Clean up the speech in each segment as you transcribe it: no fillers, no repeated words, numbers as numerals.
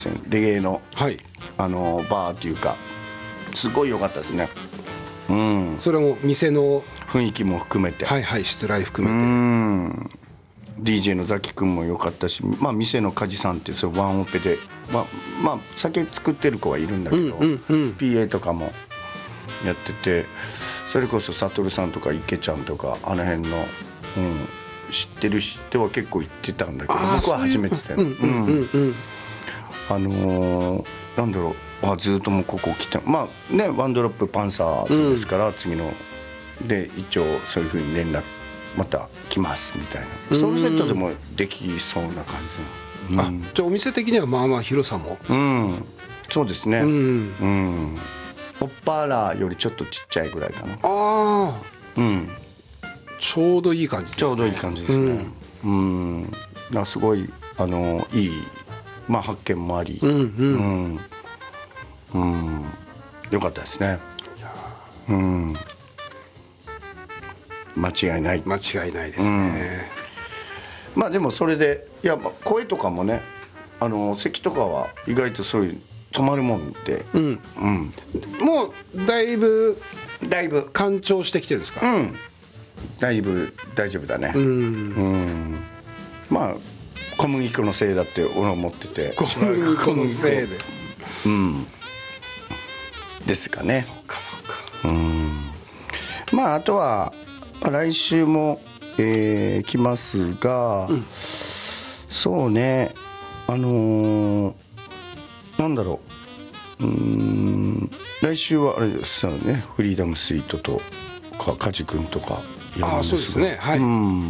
レゲエの、 はい、 バーっていうかすごい良かったですね。 それも店の雰囲気も含めて、 はいはい、しつらい含めて、 DJ のザキ君も良かったし、まあ、店の梶さんってそれワンオペで、まあ、酒作ってる子はいるんだけど、PA とかもやってて、それこそ悟さんとか池ちゃんとかあの辺の、知ってる人は結構行ってたんだけど、僕は初めてだよ。なんだろう、ずっともうここ来て、まあね、ワンドロップパンサーズですから、次ので一応そういうふうに連絡また来ますみたいな、ソウルセットでもできそうな感じの、 じゃあお店的にはまあまあ広さも、 そうですね、オッパーラよりちょっとちっちゃいぐらいかな。 ちょうどいい感じですね。 ちょうどいい感じですね。すごいいい、まあ、発見もあり、よかったですね。間違いない。 間違いないですね。 まあでもそれで、いや、声とかもね、咳とかは意外とそういう止まるもんで、 もうだいぶ完調してきてるんですか？ だいぶ大丈夫だね。まあ小麦粉のせいだって俺は思ってて、 小麦粉のせいで、 ですかね。 そうかそうか。 まああとは来週も、来ますが、そうね、なんだろう、来週はあれですよね、フリーダムスイートとか梶君とかやるんですが、 そうですね、はい、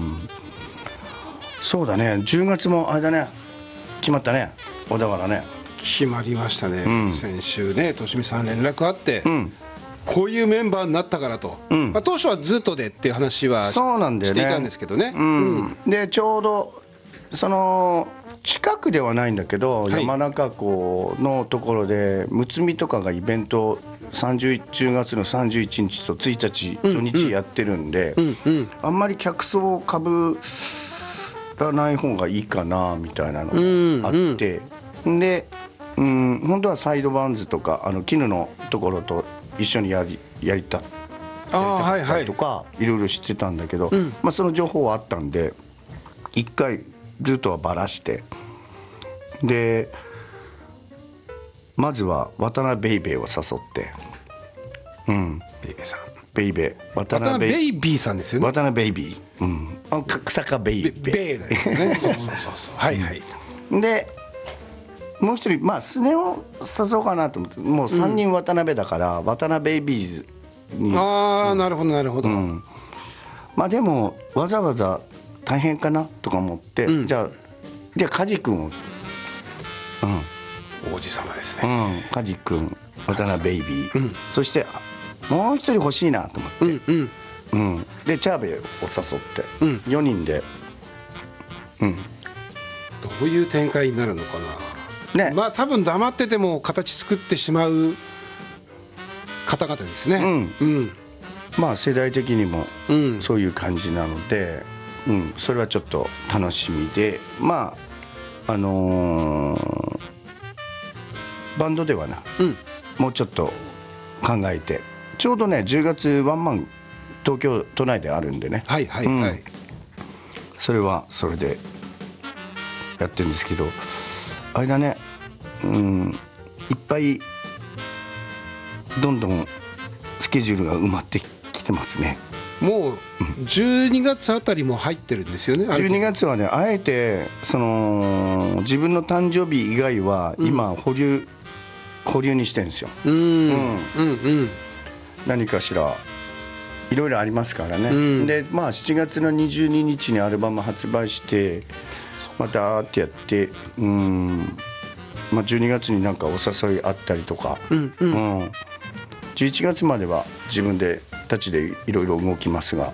そうだね、10月もあれだね、決まったね、小田原ね、 決まりましたね、先週ね、としみさん連絡あって、こういうメンバーになったからと、当初はずっとでっていう話はそうなんだよね、 していたんですけどね、 でちょうどその近くではないんだけど、山中湖のところでむつみとかがイベント10月の31日と1日土日やってるんで、あんまり客層をかぶらない方がいいかなみたいなのがあって、で、本当はサイドバンズとか絹のところと一緒にやりたかったりとかいろいろしてたんだけど、その情報はあったんで一回ずっとはバラして、でまずは渡辺ベイベーを誘って、 ベイベーさん、 ベイベー、渡辺ベイビーさんですよね、 渡辺ベイビー、草加ベイベー、 ベイですね、そうはいはい。 でもう一人、スネを誘おうかなと思って、もう3人渡辺だから、渡辺ベイビーズに、 なるほどなるほど、 でもわざわざ大変かなとか思って、じゃあ梶君を、 王子様ですね、 梶君、渡辺ベイビー、そしてもう一人欲しいなと思って、でチャーベイを誘って、4人で、 どういう展開になるのかな、ね、多分黙ってても形作ってしまう方々ですね、 世代的にもそういう感じなので、それはちょっと楽しみで、バンドではな、もうちょっと考えて、ちょうどね10月ワンマン東京都内であるんでね、それはそれでやってるんですけど、あれだね、いっぱいどんどんスケジュールが埋まってきてますね。 もう12月あたりも入ってるんですよね。 12月はね、あえてその自分の誕生日以外は今保留にしてるんですよ。何かしらいろいろありますからね、で7月の22日にアルバム発売してまたってやって、12月になんかお誘いあったりとか、11月までは自分たちでいろいろ動きますが、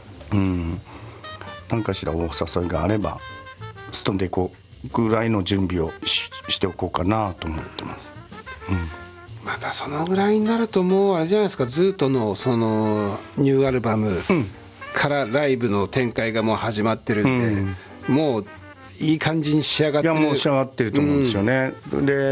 何かしらお誘いがあればストンでいこうぐらいの準備をしておこうかなと思ってます。 またそのぐらいになるともうあれじゃないですか、ずっとのそのニューアルバムからライブの展開がもう始まってるんで、もういい感じに仕上がってる。 いやもう仕上がってると思うんですよね。で